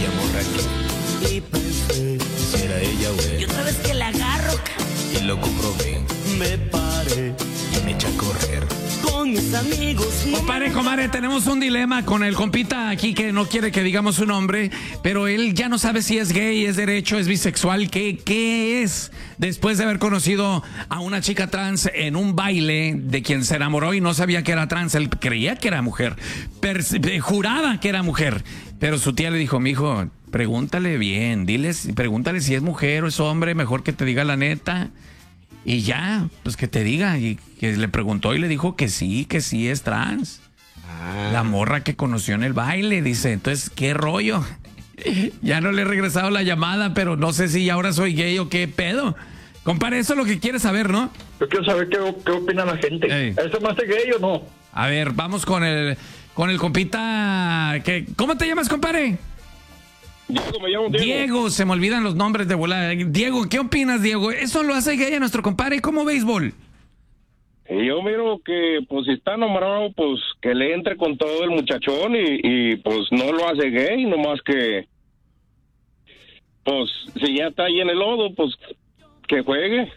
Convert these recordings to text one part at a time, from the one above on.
aquella morra que... Y pensé si era ella o él. Y otra vez que la agarro. Y lo comprobé. Me paré y me eché a correr con mis amigos. Compadre, comadre, tenemos un dilema con el compita aquí que no quiere que digamos su nombre, pero él ya no sabe si es gay, es derecho, es bisexual, ¿qué es? Después de haber conocido a una chica trans en un baile de quien se enamoró y no sabía que era trans, él creía que era mujer, juraba que era mujer, pero su tía le dijo, mijo, pregúntale bien, pregúntale si es mujer o es hombre, mejor que te diga la neta. Y ya, pues que te diga, y que le preguntó y le dijo que sí es trans. La morra que conoció en el baile, dice, entonces, ¿qué rollo? Ya no le he regresado la llamada, pero no sé si ahora soy gay o qué pedo. Compadre, eso es lo que quieres saber, ¿no? Yo quiero saber qué opina la gente. Ey. ¿Eso me hace gay o no? A ver, vamos con el compita. ¿Cómo te llamas, compadre? Diego, me llamo Diego. Diego, se me olvidan los nombres de volada. Diego, ¿qué opinas, Diego? ¿Eso lo hace gay a nuestro compadre? ¿Cómo béisbol? Yo miro que, pues, si está enamorado, pues, que le entre con todo el muchachón y pues, no lo hace gay, nomás que, pues, si ya está ahí en el lodo, pues, que juegue.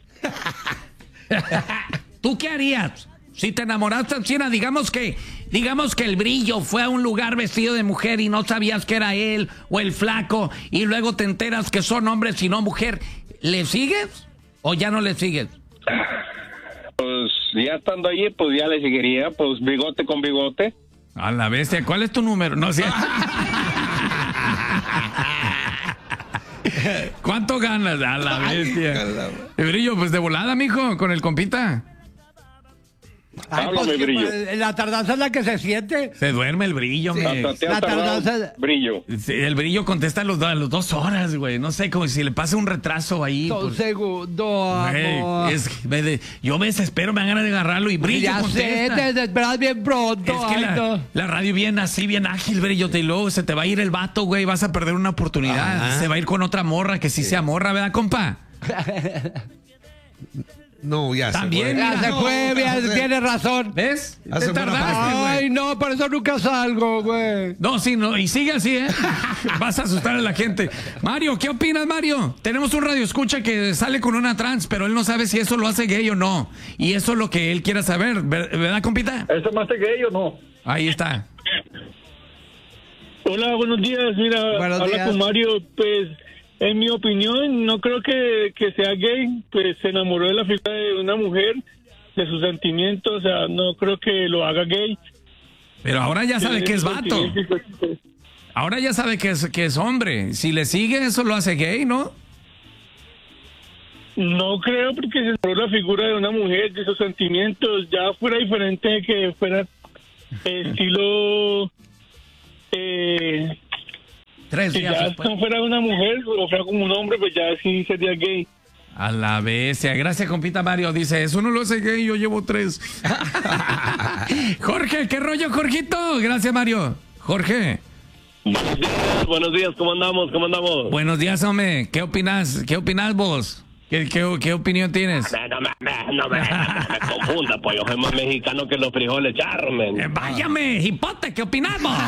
¿Tú qué harías? Si te enamoraste, China, digamos que el Brillo fue a un lugar vestido de mujer y no sabías que era él o el Flaco y luego te enteras que son hombres y no mujer. ¿Le sigues o ya no le sigues? Pues, ya estando allí, pues, ya le seguiría, pues, bigote con bigote. A la bestia, ¿cuál es tu número? No sé. ¿Cuánto ganas? A la bestia. Brillo, pues de volada, mijo, con el compita. Háblame, Brillo. La tardanza es la que se siente. Se duerme el Brillo, Sí. me. Hasta te ha La tardado, tardanza- Brillo. Sí, el Brillo contesta a los 2 horas, güey. No sé, como si le pasa un retraso ahí. Un pues. segundo, Güey, amor. yo me desespero, me dan ganas de agarrarlo y Brillo Ya sé, contesta. te desesperas bien pronto. Es que ay, no. la radio viene así, bien ágil, Brillo, y luego se te va a ir el vato, güey, vas a perder una oportunidad. Ajá. Se va a ir con otra morra que sí sea morra, ¿verdad, compa? No, ya También, se fue. Ya se fue, bien, tienes razón. ¿Ves? Hace Te buena tardaste, güey. Ay, no, por eso nunca salgo, güey. No, sí, no, y sigue así, ¿eh? Vas a asustar a la gente. Mario, ¿qué opinas, Mario? Tenemos un radio escucha que sale con una trans, pero él no sabe si eso lo hace gay o no. Y eso es lo que él quiere saber, ¿verdad, compita? ¿Eso me hace gay o no? Ahí está. Hola, buenos días. Mira, Buenos habla días. con Mario. Pues, en mi opinión, no creo que sea gay. Pues se enamoró de la figura de una mujer, de sus sentimientos. O sea, no creo que lo haga gay. Pero ahora ya sabe que es vato. Ahora ya sabe que es hombre. Si le sigue, eso lo hace gay, ¿no? No creo, porque se enamoró de la figura de una mujer, de sus sentimientos. Ya fuera diferente que fuera estilo... 3 si días ya después. no fuera una mujer o fuera como un hombre, pues ya sí sería gay. A la bestia. Gracias, compita Mario. Dice, eso no lo hace gay, yo llevo 3. Jorge, ¿qué rollo, Jorgito? Gracias, Mario. Jorge. Buenos días, ¿cómo andamos? Buenos días, hombre. ¿Qué opinas vos? ¿Qué opinión tienes? No me confunda, pues yo soy más mexicano que los frijoles charros, men. Váyame, hipote, ¿qué opinas vos?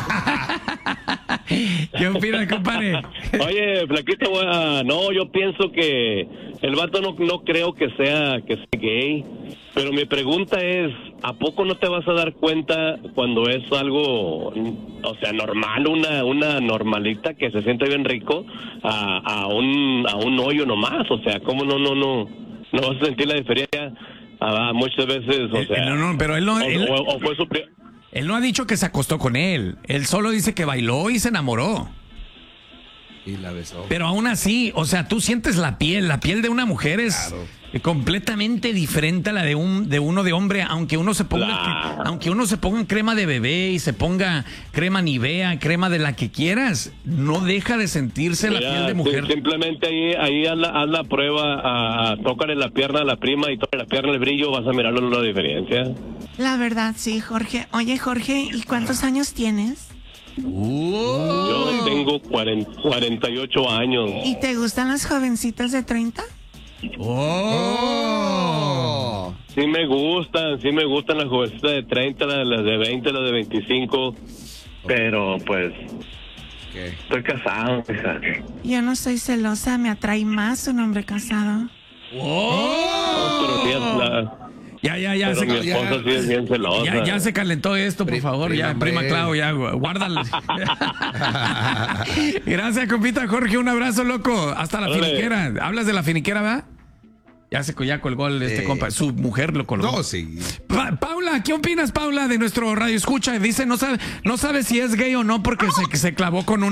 ¿Qué opinas, compadre? Oye, flaquito, no, yo pienso que el vato no creo que sea gay, pero mi pregunta es, ¿a poco no te vas a dar cuenta cuando es algo, o sea, normal, una normalita que se siente bien rico a un hoyo nomás? O sea, ¿cómo no vas a sentir la diferencia muchas veces? O sea, No, pero él no... o fue su Él no ha dicho que se acostó con él. Él solo dice que bailó y se enamoró. Y la besó. Pero aún así, o sea, tú sientes la piel de una mujer es completamente diferente a la de uno de hombre, aunque uno se ponga crema de bebé y se ponga crema Nivea, crema de la que quieras, no deja de sentirse la piel de mujer. Simplemente ahí haz la prueba, tócale la pierna a la prima y tócale la pierna al Brillo, vas a mirar la diferencia. La verdad, sí, Jorge. Oye, Jorge, ¿y cuántos años tienes? Yo tengo 48 años. ¿Y te gustan las jovencitas de 30? ¡Oh! Sí me gustan las jovencitas de 30, las de 20, las de 25, pero pues ¿Qué? Estoy casado, hija. Yo no soy celosa, me atrae más un hombre casado. Pero sí es la... Ya, Pero mi esposa sí es bien celosa. ya se calentó esto, por favor. Ya, prima Clau, ya, guárdalo. Gracias, compita Jorge. Un abrazo, loco. Hasta la finiquera. ¿Hablas de la finiquera, va? Ya colgó este compa. Su mujer lo colgó. No, sí. Paula, ¿qué opinas, Paula, de nuestro radio escucha? Dice, no sabe si es gay o no porque se clavó con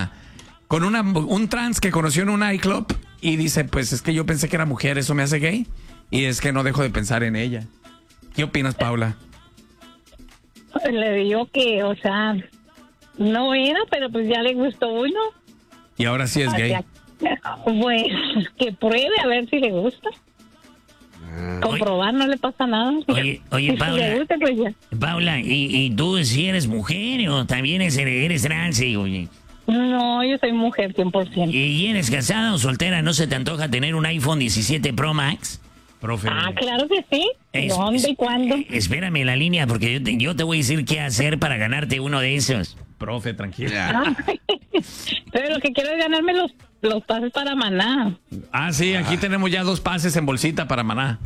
un trans que conoció en un iClub y dice, pues es que yo pensé que era mujer, ¿eso me hace gay? Y es que no dejo de pensar en ella. ¿Qué opinas, Paula? Le digo que, o sea, no era, pero pues ya le gustó uno. Y ahora sí es gay. Pues que pruebe a ver si le gusta. Comprobar, no le pasa nada. Oye, si Paula. le gusta, pues ya. Paula, ¿y tú si eres mujer o también eres trans? Oye. No, yo soy mujer 100%. ¿Y eres casada o soltera? ¿No se te antoja tener un iPhone 17 Pro Max? Profe. Ah, claro que sí. ¿Dónde y cuándo? Espérame en la línea porque yo te voy a decir qué hacer para ganarte uno de esos. Profe, tranquila. Pero lo que quiero es ganarme los pases para Maná. Ah, sí, aquí tenemos ya 2 pases en bolsita para Maná.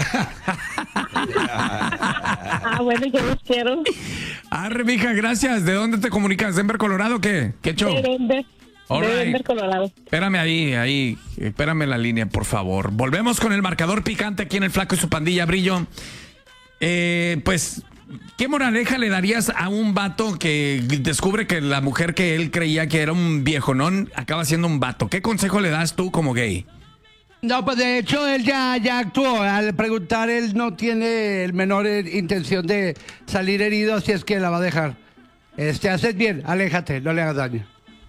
Bueno, yo los quiero. Arre, mija, gracias. ¿De dónde te comunicas? ¿Denver, Colorado o qué? ¿Qué show? De Denver. All De right. Denver, Colorado. Espérame ahí, espérame en la línea, por favor. Volvemos con el marcador picante aquí en el Flaco y su pandilla, Brillo. Pues, ¿qué moraleja le darías a un vato que descubre que la mujer que él creía que era un viejonón acaba siendo un vato? ¿Qué consejo le das tú como gay? No, pues de hecho él ya actuó. Al preguntar, él no tiene el menor intención de salir herido, así es que la va a dejar. Haces bien, aléjate, no le hagas daño.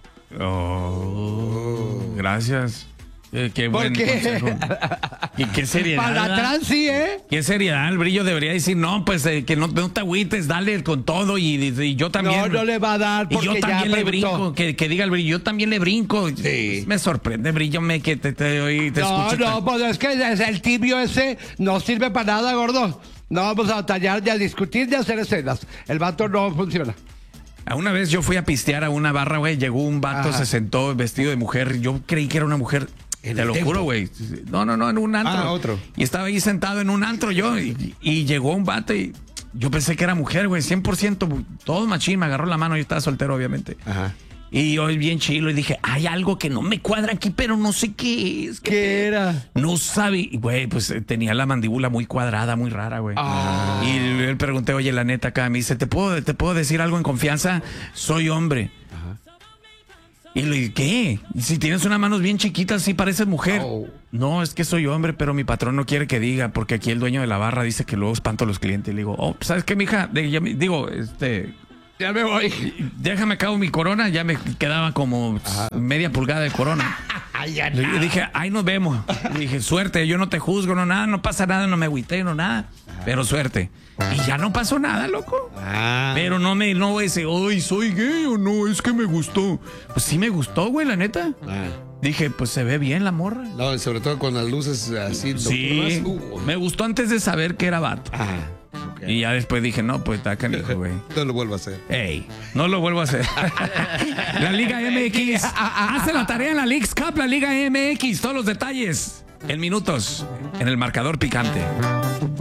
Gracias. Qué buen ¿Por qué? consejo. ¿Y qué seriedad? Para atrás sí, ¿eh? ¿Qué seriedad? El Brillo debería decir, no, pues que no te agüites, dale con todo y yo también. No le va a dar porque y yo también ya le preguntó. brinco, que diga el Brillo, yo también le brinco. Sí. Me sorprende, Brillo, que te escucho. No, pues es que el tibio ese no sirve para nada, gordo. No vamos a batallar, ni a discutir, ni a hacer escenas. El vato no funciona. Una vez yo fui a pistear a una barra, güey, llegó un vato, Ajá. se sentó vestido de mujer, yo creí que era una mujer. ¿En Te el lo templo? juro, güey. No, en un antro. Ah, otro. Y estaba ahí sentado en un antro yo y llegó un vato y yo pensé que era mujer, güey, 100%, todo machín, me agarró la mano, yo estaba soltero, obviamente. Ajá. Y yo bien chilo y dije, hay algo que no me cuadra aquí, pero no sé qué es. ¿Qué era? No sabe, güey, pues tenía la mandíbula muy cuadrada, muy rara, güey. Y le pregunté, oye, la neta acá, me dice, ¿te puedo decir algo en confianza? Soy hombre. Y le dije, ¿qué? Si tienes unas manos bien chiquitas, sí pareces mujer. Oh. No, es que soy hombre, pero mi patrón no quiere que diga, porque aquí el dueño de la barra dice que luego espanto a los clientes. Y le digo, oh, ¿sabes qué, mija? Ya me voy. Déjame acabo mi corona, ya me quedaba como media pulgada de corona. Le dije, ahí nos vemos. Le dije, suerte, yo no te juzgo, no nada, no pasa nada, no me agüité, no nada. Pero suerte. Y ya no pasó nada, loco. Pero no voy a decir, ay, soy gay o no, es que me gustó. Pues sí me gustó, güey, la neta. Dije, pues se ve bien la morra. No, sobre todo con las luces así. Sí, nocturnas. me gustó antes de saber que era vato. Ok. Y ya después dije, no, pues está canijo, güey. No lo vuelvo a hacer. Ey, no lo vuelvo a hacer. La Liga MX hace la tarea en la Leagues Cup, la Liga MX, todos los detalles en minutos en el marcador picante.